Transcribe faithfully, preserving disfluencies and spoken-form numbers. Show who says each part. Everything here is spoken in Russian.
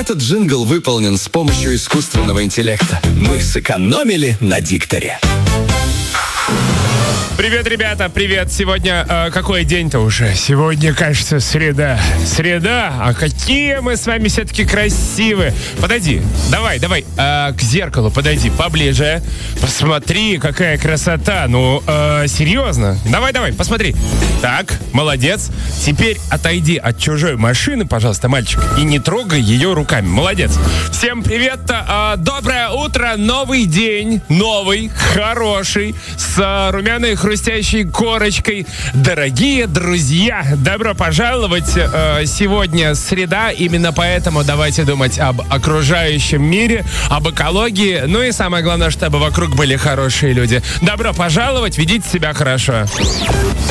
Speaker 1: Этот джингл выполнен с помощью искусственного интеллекта. Мы сэкономили на дикторе.
Speaker 2: Привет, ребята, привет. Сегодня э, какой день-то уже? Сегодня, кажется, среда. Среда? А какие мы с вами все-таки красивые. Подойди, давай, давай, э, к зеркалу подойди поближе. Посмотри, какая красота. Ну, э, серьезно. Давай, давай, посмотри. Так, молодец. Теперь отойди от чужой машины, пожалуйста, мальчик, и не трогай ее руками. Молодец. Всем привет. Э, доброе утро. Новый день. Новый, хороший, с э, румяной хрустящей корочкой. Дорогие друзья, добро пожаловать. Сегодня среда, именно поэтому давайте думать об окружающем мире, об экологии, ну и самое главное, чтобы вокруг были хорошие люди. Добро пожаловать, ведите себя хорошо.